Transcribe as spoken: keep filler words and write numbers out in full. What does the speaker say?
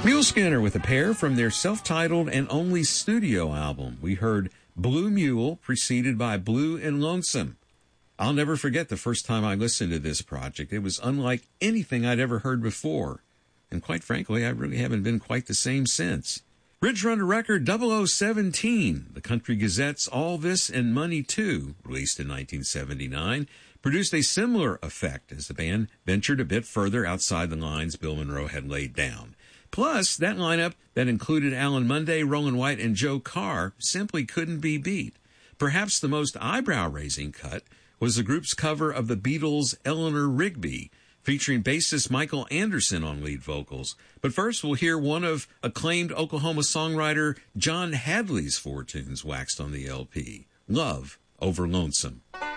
Mule Skinner with a pair from their self-titled and only studio album. We heard Blue Mule, preceded by Blue and Lonesome. I'll never forget the first time I listened to this project. It was unlike anything I'd ever heard before. And quite frankly, I really haven't been quite the same since. Ridge Runner record double oh seventeen, the Country Gazette's All This and Money Too, released in nineteen seventy-nine, produced a similar effect as the band ventured a bit further outside the lines Bill Monroe had laid down. Plus, that lineup that included Alan Monday, Roland White, and Joe Carr simply couldn't be beat. Perhaps the most eyebrow-raising cut was the group's cover of the Beatles' Eleanor Rigby, featuring bassist Michael Anderson on lead vocals. But first, we'll hear one of acclaimed Oklahoma songwriter John Hadley's four tunes waxed on the L P, Love Over Lonesome.